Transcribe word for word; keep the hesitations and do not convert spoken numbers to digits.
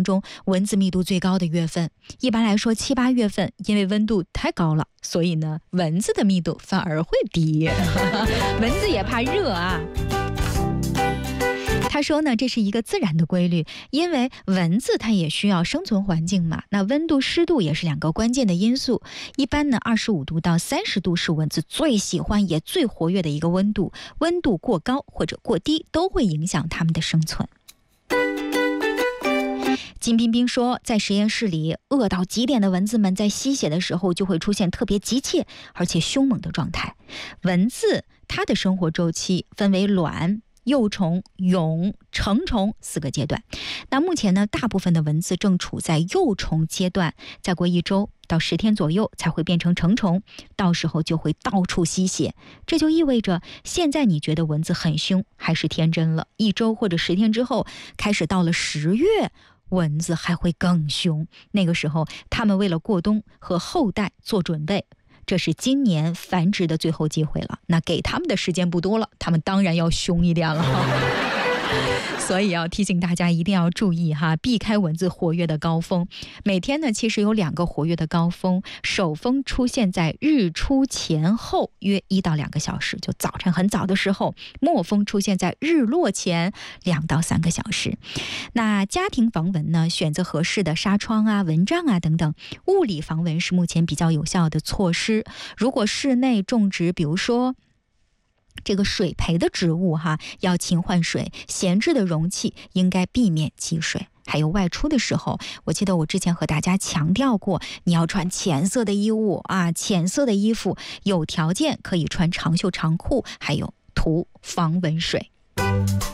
当中蚊子密度最高的月份。一般来说七八月份因为温度太高了，所以呢蚊子的密度反而会低蚊子也怕热啊。他说呢，这是一个自然的规律，因为蚊子它也需要生存环境嘛，那温度湿度也是两个关键的因素。一般呢二十五度到三十度是蚊子最喜欢也最活跃的一个温度，温度过高或者过低都会影响它们的生存。金彬彬说，在实验室里饿到极点的蚊子们在吸血的时候就会出现特别急切而且凶猛的状态。蚊子它的生活周期分为卵、幼虫、蛹、成虫四个阶段。那目前呢，大部分的蚊子正处在幼虫阶段，再过一周到十天左右才会变成成虫，到时候就会到处吸血。这就意味着，现在你觉得蚊子很凶还是天真了，一周或者十天之后，开始到了十月，蚊子还会更凶。那个时候，它们为了过冬和后代做准备。这是今年繁殖的最后机会了，那给他们的时间不多了，他们当然要凶一点了所以要提醒大家一定要注意哈，避开蚊子活跃的高峰。每天呢其实有两个活跃的高峰，首峰出现在日出前后约一到两个小时，就早晨很早的时候；末峰出现在日落前两到三个小时。那家庭防蚊呢，选择合适的纱窗啊、蚊帐啊等等，物理防蚊是目前比较有效的措施。如果室内种植，比如说这个水培的植物哈，要勤换水，闲置的容器应该避免积水。还有外出的时候，我记得我之前和大家强调过，你要穿浅色的衣物啊，浅色的衣服，有条件可以穿长袖长裤，还有涂防蚊水。